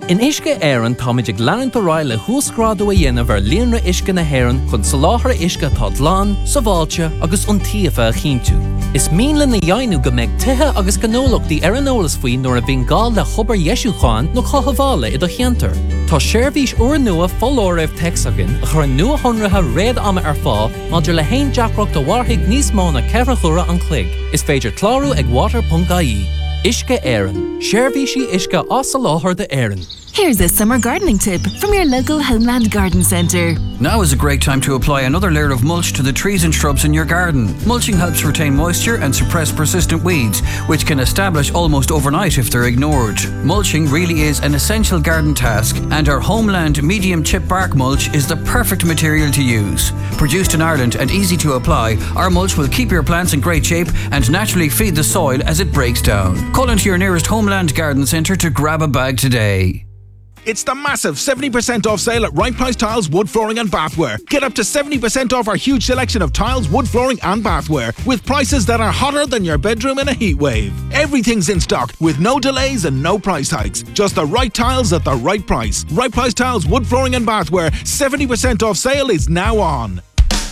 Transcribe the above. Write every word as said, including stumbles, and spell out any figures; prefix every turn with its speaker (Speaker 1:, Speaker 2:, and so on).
Speaker 1: In Uisce Éireann táimid ag leann do rá le húsgrádú a dhéanamh ar líonra uisce na hÉireann chun soláthar uisce atá dlán, sa bháilte agus iontaofa a chinntiú. Is míle na dhéanú go mbeidh tithe agus gnólachtaí ar an eolas faoin nuair a bhíonn gá le chobar Ieisúcháin nó chothabhála i do cheantar. Tá seirbhís uair nua follóireamh texagan a chur nua honratha réad ama ar fáil maidir le haon deacracht do mharthaigh níos mó na ceithre chura an chloig. Is féidir clárú ag water dot I E. Uisce Éireann. Seirbhísí uisce as a láthair de Éireann.
Speaker 2: Here's a summer gardening tip from your local Homeland Garden Centre.
Speaker 3: Now is a great time to apply another layer of mulch to the trees and shrubs in your garden. Mulching helps retain moisture and suppress persistent weeds, which can establish almost overnight if they're ignored. Mulching really is an essential garden task, and our Homeland medium chip bark mulch is the perfect material to use. Produced in Ireland and easy to apply, our mulch will keep your plants in great shape and naturally feed the soil as it breaks down. Call into your nearest Homeland Garden Centre to grab a bag today.
Speaker 4: It's the massive seventy percent off sale at Right Price Tiles, Wood Flooring and Bathware. Get up to seventy percent off our huge selection of tiles, wood flooring and bathware with prices that are hotter than your bedroom in a heat wave. Everything's in stock with no delays and no price hikes. Just the right tiles at the right price. Right Price Tiles, Wood Flooring and Bathware, seventy percent off sale is now on.